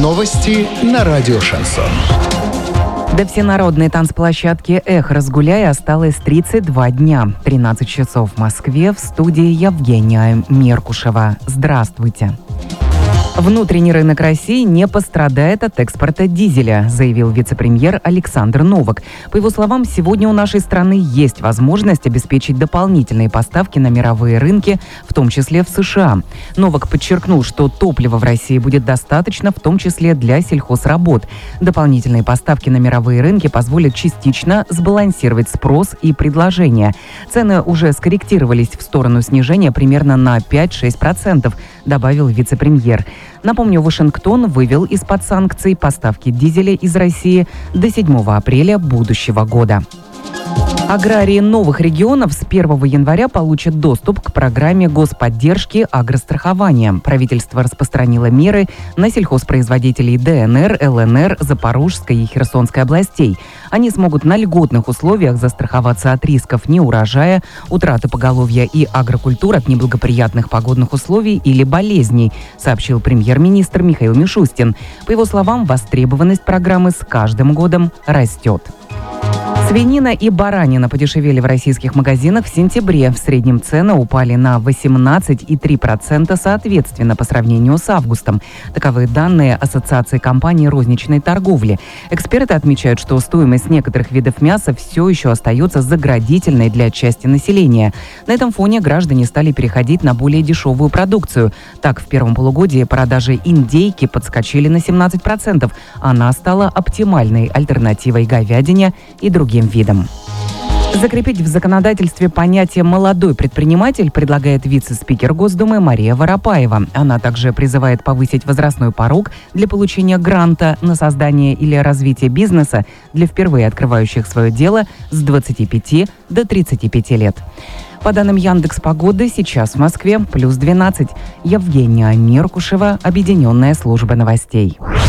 Новости на радио «Шансон». До всенародной танцплощадки «Эх, разгуляй» осталось 32 дня. 13 часов в Москве. В студии Евгения Меркушева. Здравствуйте. Внутренний рынок России не пострадает от экспорта дизеля, заявил вице-премьер Александр Новак. По его словам, сегодня у нашей страны есть возможность обеспечить дополнительные поставки на мировые рынки, в том числе в США. Новак подчеркнул, что топлива в России будет достаточно, в том числе для сельхозработ. Дополнительные поставки на мировые рынки позволят частично сбалансировать спрос и предложение. Цены уже скорректировались в сторону снижения примерно на 5-6%, добавил вице-премьер. Напомню, Вашингтон вывел из-под санкций поставки дизеля из России до 7 апреля будущего года. Аграрии новых регионов с 1 января получат доступ к программе господдержки агрострахования. Правительство распространило меры на сельхозпроизводителей ДНР, ЛНР, Запорожской и Херсонской областей. Они смогут на льготных условиях застраховаться от рисков неурожая, утраты поголовья и агрокультур от неблагоприятных погодных условий или болезней, сообщил премьер-министр Михаил Мишустин. По его словам, востребованность программы с каждым годом растет. Свинина и баранина подешевели в российских магазинах в сентябре. В среднем цены упали на 18,3% соответственно по сравнению с августом. Таковы данные Ассоциации компаний розничной торговли. Эксперты отмечают, что стоимость некоторых видов мяса все еще остается заградительной для части населения. На этом фоне граждане стали переходить на более дешевую продукцию. Так, в первом полугодии продажи индейки подскочили на 17%. Она стала оптимальной альтернативой говядине и другим видам. Закрепить в законодательстве понятие «молодой предприниматель» предлагает вице-спикер Госдумы Мария Воропаева. Она также призывает повысить возрастной порог для получения гранта на создание или развитие бизнеса для впервые открывающих свое дело с 25 до 35 лет. По данным Яндекс.Погоды, сейчас в Москве +12. Евгения Меркушева, Объединенная служба новостей.